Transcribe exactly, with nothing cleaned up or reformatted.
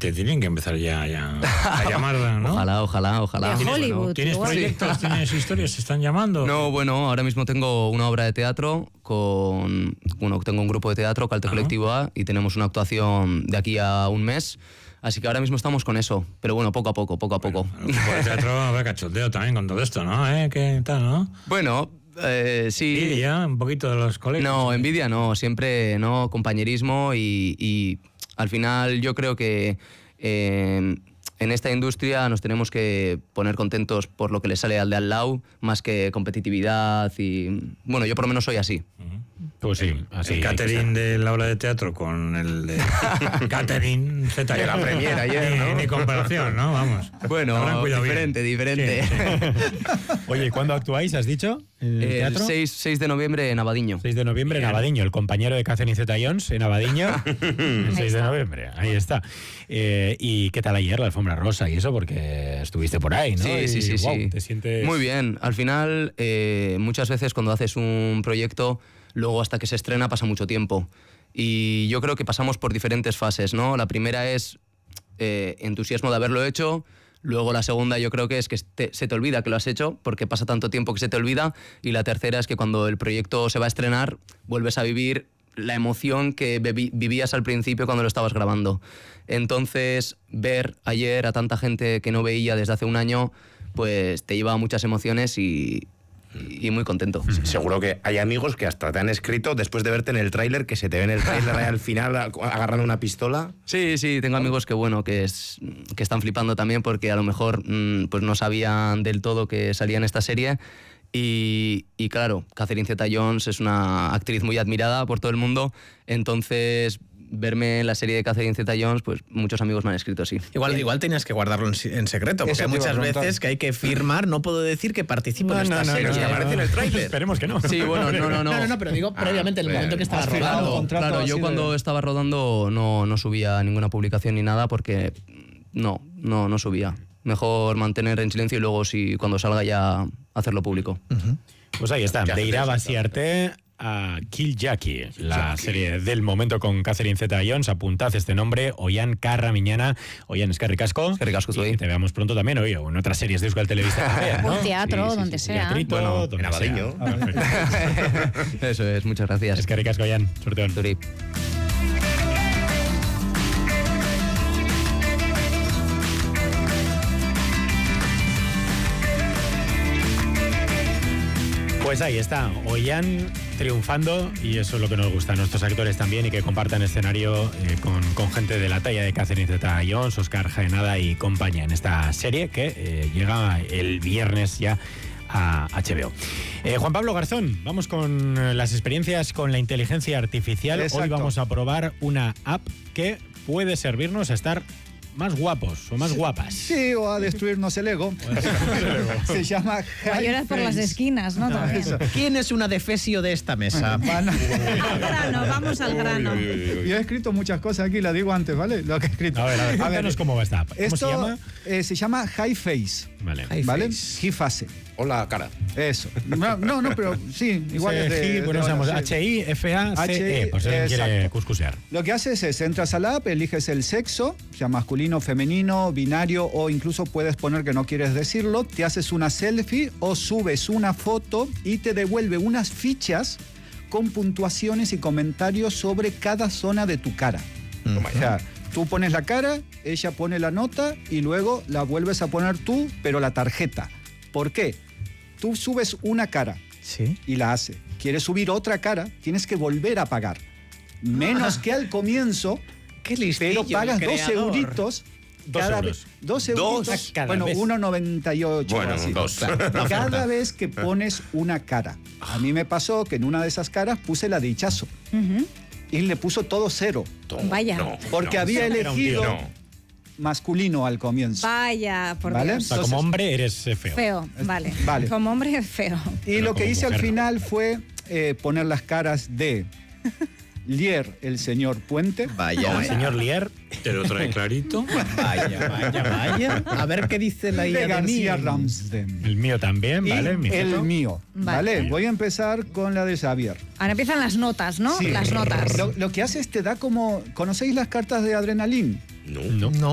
te tienen que empezar ya, ya a llamar, ¿no? Ojalá, ojalá, ojalá. De Hollywood. ¿Tienes igual. proyectos, tienes historias, se están llamando? No, bueno, ahora mismo tengo una obra de teatro con... Bueno, tengo un grupo de teatro, Calte Ajá. Colectivo A, y tenemos una actuación de aquí a un mes. Así que ahora mismo estamos con eso. Pero bueno, poco a poco, poco a poco. Bueno, el grupo de teatro va a cachondeo también con todo esto, ¿no? ¿Eh? ¿Qué tal, no? Bueno, eh, sí... Y ya un poquito de los colegas. No, envidia no, siempre no, compañerismo y, y al final yo creo que eh, en esta industria nos tenemos que poner contentos por lo que le sale al de al lado, más que competitividad y... Bueno, yo por lo menos soy así. Pues sí, así. El catering de la obra de teatro con el de catering Z. De la premiere ayer, ¿no? Ni, ni comparación, ¿no? Vamos. Bueno, Habrán cuidado diferente, bien. diferente. Sí, sí. Oye, ¿cuándo actuáis, has dicho? ¿En el El teatro? seis de noviembre en Abadiño. seis de noviembre en Abadiño, el compañero de Catherine Zeta-Jones en Abadiño. El seis de noviembre, ahí está. Eh, ¿Y qué tal ayer la alfombra rosa y eso? Porque estuviste por ahí, ¿no? Sí, Y, sí, sí, wow, sí. ¿te sientes...? Muy bien. Al final, eh, muchas veces cuando haces un proyecto, luego hasta que se estrena pasa mucho tiempo. Y yo creo que pasamos por diferentes fases, ¿no? La primera es eh, entusiasmo de haberlo hecho. Luego la segunda yo creo que es que te, se te olvida que lo has hecho porque pasa tanto tiempo que se te olvida. Y la tercera es que cuando el proyecto se va a estrenar vuelves a vivir la emoción que bebi- vivías al principio cuando lo estabas grabando. Entonces, ver ayer a tanta gente que no veía desde hace un año, pues te lleva a muchas emociones y, y muy contento. Seguro que hay amigos que hasta te han escrito después de verte en el tráiler, que se te ve en el tráiler ahí al final agarrando una pistola. Sí, sí, tengo amigos que bueno, que, es, que están flipando también porque a lo mejor mmm, pues no sabían del todo que salía en esta serie. Y, y claro, Catherine Zeta-Jones es una actriz muy admirada por todo el mundo, entonces verme en la serie de Catherine Zeta-Jones, pues muchos amigos me han escrito, sí. Igual, igual tenías que guardarlo en, en secreto, porque Eso hay te iba a muchas preguntar. veces que hay que firmar, no puedo decir que participo en esta serie. no, que no. aparece en el tráiler. Esperemos que no. Sí, bueno, no, no, no. No, no, no, pero digo previamente, en el Ah, momento que estaba has firmado rodando. un contrato Claro, yo así cuando de- estaba rodando no, no subía ninguna publicación ni nada porque no, no, no subía. Mejor mantener en silencio y luego si cuando salga ya hacerlo público. Pues ahí está, ¿Qué de haces? ir a vaciarte a Kill Jackie, la serie del momento con Catherine Zeta-Jones. Apuntad este nombre, Ollán Carra Miñana. Ollán, es que ricasco. Eskerrik asko zuei. Y te veamos pronto también, oye, o en otras series de Euskal Televista también, ¿no? Un teatro, donde sea. Teatrito, Bueno, donde en sea. Abadiño. Perfecto. Eso es, muchas gracias. Es que ricasco, Ollán. Suerte. Zuri. Pues ahí está, Ollán triunfando, y eso es lo que nos gusta a nuestros actores también, y que compartan escenario eh, con, con gente de la talla de Catherine Zeta-Jones, Óscar Jaenada y compañía en esta serie que eh, llega el viernes ya a H B O. Eh, Juan Pablo Garzón, vamos con eh, las experiencias con la inteligencia artificial. Exacto. Hoy vamos a probar una app que puede servirnos a estar más guapos o más guapas. Sí, o a destruirnos el ego. Se llama O a llorar por las Highface. esquinas, ¿no? También. Eso. ¿Quién es una defesio de esta mesa? Van- Al grano, vamos al grano. Yo he escrito muchas cosas aquí, las digo antes, ¿vale? Lo que he escrito. A ver, a ver, cuéntanos cómo va esta app. ¿Cómo esto se llama? eh, se llama Highface, Vale. Highface. ¿vale? Highface. Hola, cara. Eso. No, no, no, pero sí, igual es de, G, bueno, de- sabemos, sí. H I F A C E, H I, por si alguien quiere exacto. cuscusear. Lo que haces es, entras a la app, eliges el sexo, sea masculino, femenino, binario, o incluso puedes poner que no quieres decirlo, te haces una selfie o subes una foto y te devuelve unas fichas con puntuaciones y comentarios sobre cada zona de tu cara. O sea, tú pones la cara, ella pone la nota y luego la vuelves a poner tú, pero la tarjeta. ¿Por qué? Tú subes una cara Sí. y la hace. Quieres subir otra cara, tienes que volver a pagar. Menos que al comienzo, Qué listillo, pero pagas el dos creador. euritos. Dos cada euros. vez- Dos Dos euritos. cada bueno, vez. uno noventa y ocho. Bueno, así. dos. Cada vez que pones una cara. A mí me pasó que en una de esas caras puse la de Hichazo. Ujú. Y le puso todo cero. Vaya. No, Porque no. había Era un tío, elegido No. masculino al comienzo. Vaya, por ¿Vale? O Dios. sea, como Entonces- hombre eres eh, feo. Feo, vale. Vale. Como hombre, feo. Y Pero lo que como hice al mujer no. final fue eh, poner las caras de Lier, el señor Puente. Vaya, El señor Lier. Te lo trae clarito. vaya, vaya, vaya. A ver qué dice la de I A de mí. García Ramsden. El mío también, Y ¿vale? Mi el foto. mío. Vale. Vale. Voy a empezar con la de Xavier. Ahora empiezan las notas, ¿no? Sí. Las notas. Lo, lo que hace es te da como. ¿Conocéis las cartas de adrenalina? No. No. No.